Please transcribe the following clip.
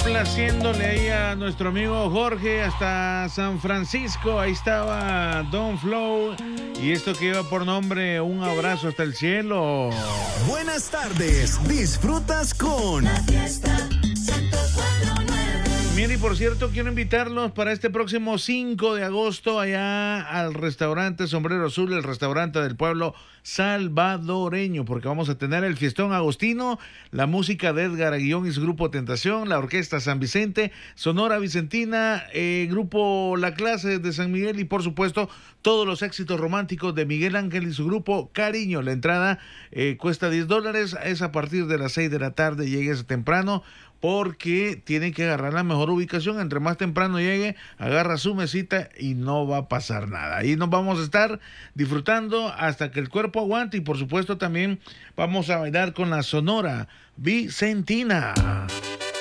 Complaciéndole ahí a nuestro amigo Jorge hasta San Francisco. Ahí estaba Don Flow y esto que lleva por nombre Un Abrazo hasta el Cielo. Buenas tardes, disfrutas con La Fiesta 104.9. Mire, y por cierto, quiero invitarlos para este próximo 5 de agosto allá al restaurante Sombrero Azul, el restaurante del pueblo salvadoreño, porque vamos a tener el fiestón agostino, la música de Edgar Aguillón y su grupo Tentación, la orquesta San Vicente, Sonora Vicentina, grupo La Clase de San Miguel y por supuesto todos los éxitos románticos de Miguel Ángel y su grupo Cariño. La entrada cuesta $10, es a partir de las 6 de la tarde, llegues temprano, porque tiene que agarrar la mejor ubicación. Entre más temprano llegue, agarra su mesita y no va a pasar nada. Ahí nos vamos a estar disfrutando hasta que el cuerpo aguante y por supuesto también vamos a bailar con la Sonora Vicentina.